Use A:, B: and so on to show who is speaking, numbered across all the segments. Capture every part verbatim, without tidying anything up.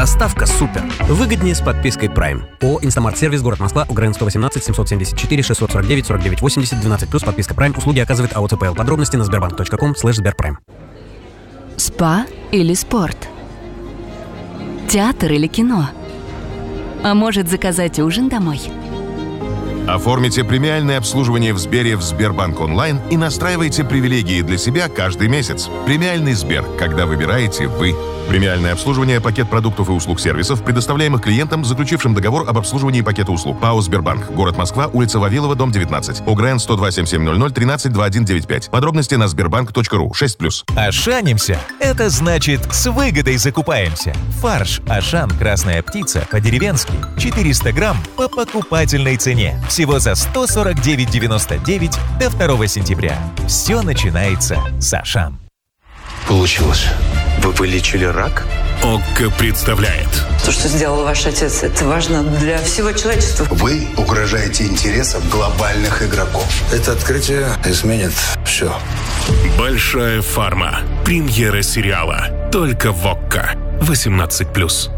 A: а ставка супер. Выгоднее с подпиской Prime. ООО «Инстамарт-сервис», город Москва, УГРН сто восемнадцать семьсот семьдесят четыре шестьсот сорок девять сорок девять восемьдесят, двенадцать плюс, подписка Prime. Услуги оказывает АО ЦПЛ. Подробности на сбербанк точка ком слэш сберпрайм.
B: Спа или спорт? Театр или кино? А может, заказать ужин домой?
C: Оформите премиальное обслуживание в Сбере в Сбербанк онлайн и настраивайте привилегии для себя каждый месяц. Премиальный Сбер, когда выбираете вы. Премиальное обслуживание, пакет продуктов и услуг сервисов, предоставляемых клиентам, заключившим договор об обслуживании пакета услуг. ПАО «Сбербанк», город Москва, улица Вавилова, дом девятнадцать. ОГРН сто два семь семь ноль ноль тринадцать двадцать один девяносто пять. Подробности на сбербанк точка ру. шесть плюс.
D: Ашанимся – это значит с выгодой закупаемся. Фарш Ашан «Красная птица» по-деревенски четыреста грамм по покупательной цене. Всего за сто сорок девять девяносто девять до второго сентября. Все начинается с Ашан.
E: Получилось. Вы вылечили рак?
F: ОККО представляет.
G: То, что сделал ваш отец, это важно для всего человечества.
H: Вы угрожаете интересам глобальных игроков.
E: Это открытие изменит все.
F: Большая фарма. Премьера сериала. Только в ОККО. восемнадцать плюс.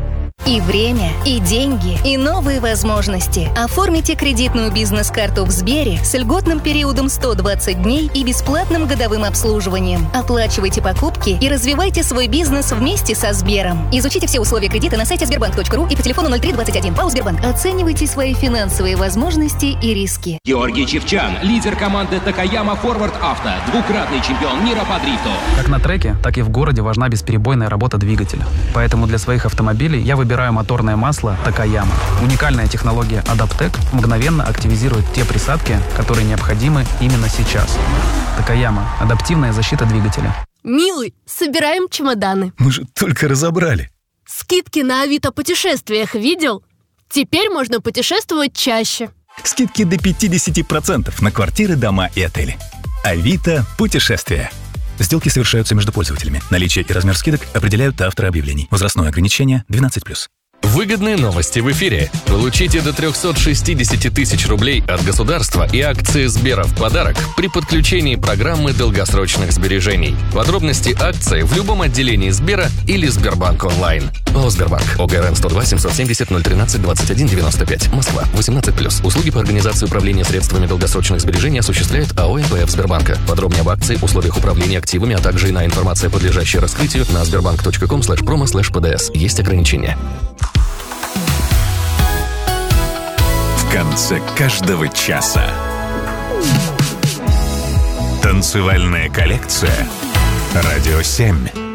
I: И время, и деньги, и новые возможности. Оформите кредитную бизнес-карту в Сбере с льготным периодом сто двадцать дней и бесплатным годовым обслуживанием. Оплачивайте покупки и развивайте свой бизнес вместе со Сбером. Изучите все условия кредита на сайте сбербанк точка ру и по телефону ноль три двадцать один. ПАО «Сбербанк». Оценивайте свои финансовые возможности и риски.
J: Георгий Чевчан, лидер команды Такаяма Форвард Авто, двукратный чемпион мира по дрифту.
K: Как на треке, так и в городе важна бесперебойная работа двигателя. Поэтому для своих автомобилей я выбираю моторное масло Такаяма. Уникальная технология Адаптек мгновенно активизирует те присадки, которые необходимы именно сейчас. Такаяма. Адаптивная защита двигателя.
L: Милый, собираем чемоданы.
M: Мы же только разобрали.
L: Скидки на Авито путешествиях видел? Теперь можно путешествовать чаще.
M: Скидки до пятьдесят процентов на квартиры, дома и отели. Авито путешествия. Сделки совершаются между пользователями. Наличие и размер скидок определяют авторы объявлений. Возрастное ограничение двенадцать плюс.
N: Выгодные новости в эфире. Получите до триста шестьдесят тысяч рублей от государства и акции Сбера в подарок при подключении программы долгосрочных сбережений. Подробности акции в любом отделении Сбера или Сбербанк онлайн. ООО «Сбербанк». ОГРН сто два семьсот семьдесят ноль тринадцать двадцать один девяносто пять. Москва. восемнадцать плюс. Услуги по организации управления средствами долгосрочных сбережений осуществляет АО эн пэ эф Сбербанка. Подробнее об акции, условиях управления активами, а также иная информация, подлежащая раскрытию, на сбербанк точка ком слэш промо слэш пэ дэ эс. Есть ограничения.
O: В конце каждого часа танцевальная коллекция «Радио семь».